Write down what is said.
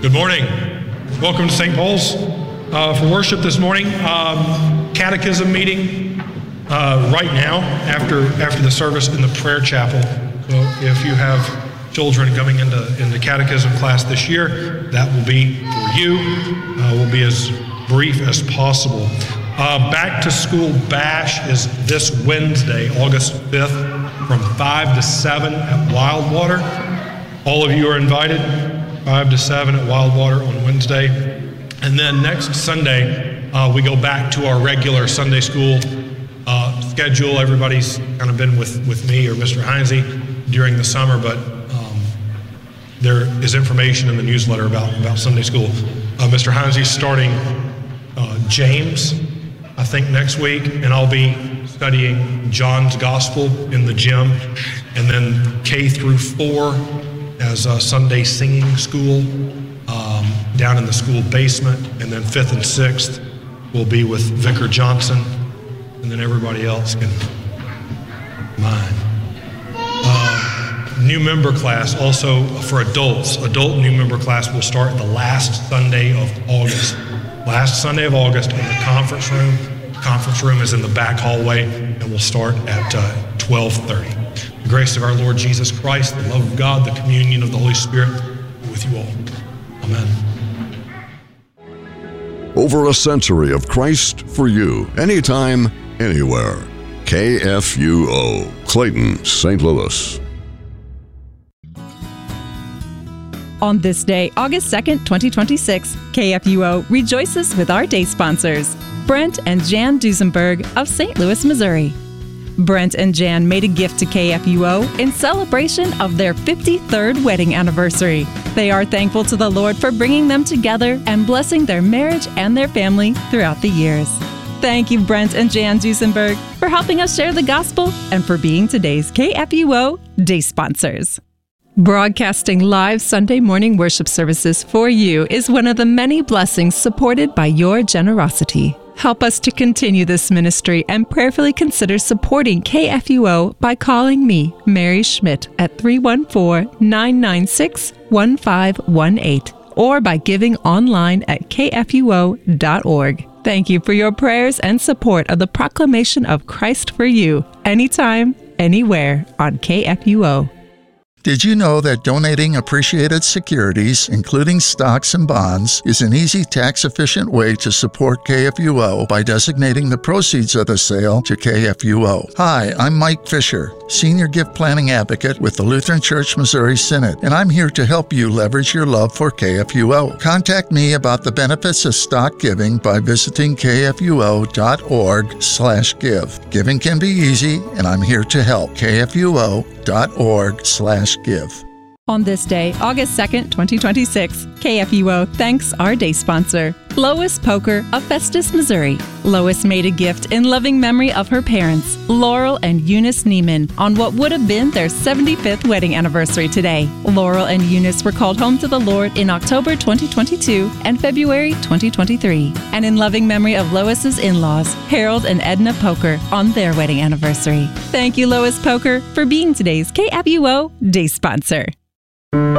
Good morning. Welcome to St. Paul's for worship this morning. Catechism meeting right now after the service in the prayer chapel. So if you have children coming into catechism class this year, that will be for you. Will be as brief as possible. Back to school bash is this Wednesday, August 5th, from 5 to 7 at Wildwater. All of you are invited, 5 to 7 at Wildwater on Wednesday. And then next Sunday, we go back to our regular Sunday school schedule. Everybody's kind of been with me or Mr. Heinze during the summer, but there is information in the newsletter about Sunday school. Mr. Heinze's starting James, I think, next week, and I'll be studying John's Gospel in the gym, and then K through 4 as a Sunday singing school down in the school basement, and then 5th and 6th will be with Vicar Johnson, and then everybody else can mine. New member class also for adults. Adult new member class will start the last Sunday of August. Last Sunday of August in the conference room. The conference room is in the back hallway, and we'll start at 12:30. The grace of our Lord Jesus Christ, the love of God, the communion of the Holy Spirit be with you all. Amen. Over a century of Christ for you, anytime, anywhere. KFUO, Clayton, St. Louis. On this day, August 2nd, 2026, KFUO rejoices with our day sponsors, Brent and Jan Duesenberg of St. Louis, Missouri. Brent and Jan made a gift to KFUO in celebration of their 53rd wedding anniversary. They are thankful to the Lord for bringing them together and blessing their marriage and their family throughout the years. Thank you, Brent and Jan Duesenberg, for helping us share the gospel and for being today's KFUO day sponsors. Broadcasting live Sunday morning worship services for you is one of the many blessings supported by your generosity. Help us to continue this ministry and prayerfully consider supporting KFUO by calling me, Mary Schmidt, at 314-996-1518 or by giving online at kfuo.org. Thank you for your prayers and support of the proclamation of Christ for you, anytime, anywhere on KFUO. Did you know that donating appreciated securities, including stocks and bonds, is an easy, tax-efficient way to support KFUO by designating the proceeds of the sale to KFUO? Hi, I'm Mike Fisher, Senior Gift Planning Advocate with the Lutheran Church Missouri Synod, and I'm here to help you leverage your love for KFUO. Contact me about the benefits of stock giving by visiting kfuo.org/give. Giving can be easy, and I'm here to help. kfuo.org/give. On this day, August 2nd, 2026, KFUO thanks our day sponsor, Lois Poker of Festus, Missouri. Lois made a gift in loving memory of her parents, Laurel and Eunice Neiman, on what would have been their 75th wedding anniversary today. Laurel and Eunice were called home to the Lord in October 2022 and February 2023, and in loving memory of Lois's in-laws, Harold and Edna Poker, on their wedding anniversary. Thank you, Lois Poker, for being today's KFUO day sponsor.